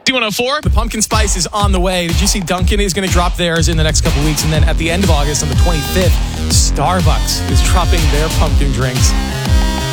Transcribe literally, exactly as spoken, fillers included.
D one oh four. The pumpkin spice is on the way. Did you see Dunkin' is going to drop theirs in the next couple weeks? And then at the end of August, on the twenty-fifth, Starbucks is dropping their pumpkin drinks.